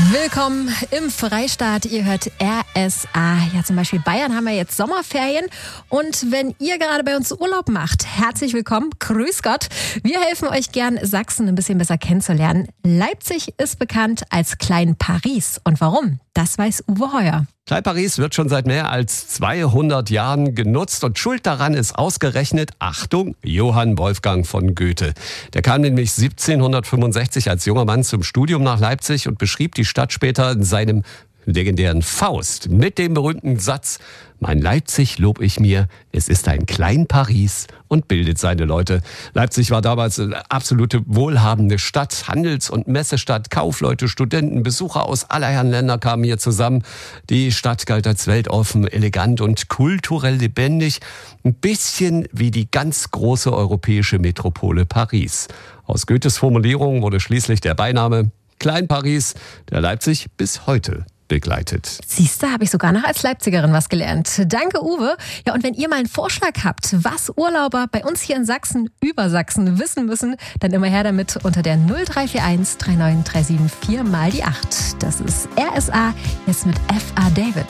Willkommen im Freistaat. Ihr hört RSA. Ja, zum Beispiel Bayern haben wir jetzt Sommerferien. Und wenn ihr gerade bei uns Urlaub macht, herzlich willkommen. Grüß Gott. Wir helfen euch gern, Sachsen ein bisschen besser kennenzulernen. Leipzig ist bekannt als Klein Paris. Und warum? Das weiß Uwe Heuer. Klein Paris wird schon seit mehr als 200 Jahren genutzt und schuld daran ist ausgerechnet, Achtung, Johann Wolfgang von Goethe. Der kam nämlich 1765 als junger Mann zum Studium nach Leipzig und beschrieb die Stadt später in seinem legendären Faust mit dem berühmten Satz: Mein Leipzig lob ich mir, es ist ein Klein Paris und bildet seine Leute. Leipzig war damals eine absolute wohlhabende Stadt, Handels- und Messestadt, Kaufleute, Studenten, Besucher aus aller Herren Länder kamen hier zusammen. Die Stadt galt als weltoffen, elegant und kulturell lebendig, ein bisschen wie die ganz große europäische Metropole Paris. Aus Goethes Formulierung wurde schließlich der Beiname Klein Paris, der Leipzig bis heute begleitet. Siehst du, habe ich sogar noch als Leipzigerin was gelernt. Danke, Uwe. Ja, und wenn ihr mal einen Vorschlag habt, was Urlauber bei uns hier in Sachsen über Sachsen wissen müssen, dann immer her damit unter der 0341 39 374 mal die 8. Das ist RSA, jetzt mit F.A. David.